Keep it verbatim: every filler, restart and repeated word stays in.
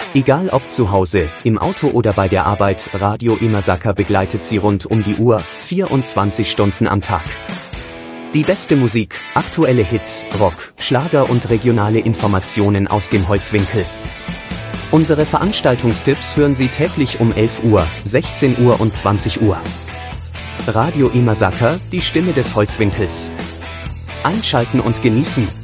Egal ob zu Hause, im Auto oder bei der Arbeit, Radio Imasaka begleitet Sie rund um die Uhr, vierundzwanzig Stunden am Tag. Die beste Musik, aktuelle Hits, Rock, Schlager und regionale Informationen aus dem Holzwinkel. Unsere Veranstaltungstipps hören Sie täglich um elf Uhr, sechzehn Uhr und zwanzig Uhr. Radio Imasaka, die Stimme des Holzwinkels. Einschalten und genießen.